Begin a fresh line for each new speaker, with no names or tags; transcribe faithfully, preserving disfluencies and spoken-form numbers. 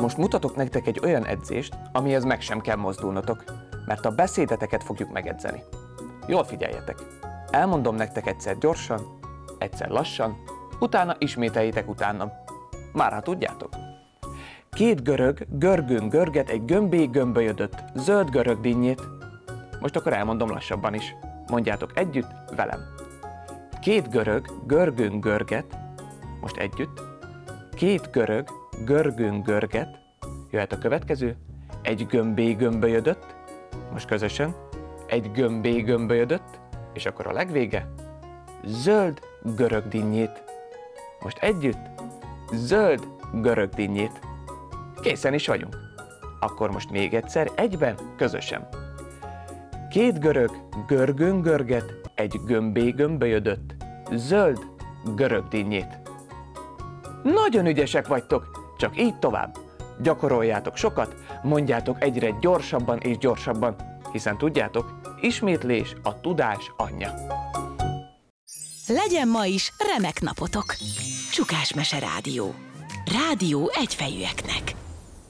Most mutatok nektek egy olyan edzést, amihez meg sem kell mozdulnotok, mert a beszédeteket fogjuk megedzeni. Jól figyeljetek! Elmondom nektek egyszer gyorsan, egyszer lassan, utána ismételjétek utánam. Már ha tudjátok. Két görög görgőn görget egy gömbé gömbölyödött zöld görögdinnyét. Most akkor elmondom lassabban is. Mondjátok együtt velem. Két görög görgőn görget, most együtt. Két görög görgőn görget, jöhet a következő. Egy gömbé gömbölyödött, most közösen. Egy gömbé gömbölyödött, és akkor a legvége. Zöld görögdinnyét. Most együtt. Zöld görögdinnyét. Készen is vagyunk. Akkor most még egyszer, egyben, közösen. Két görög görgőn görget egy gömbé gömbölyödött zöld görögdinnyét. Nagyon ügyesek vagytok, csak így tovább. Gyakoroljátok sokat, mondjátok egyre gyorsabban és gyorsabban, hiszen tudjátok, ismétlés a tudás anyja.
Legyen ma is remek napotok! Csukás Mese Rádió. Rádió egyfejűeknek.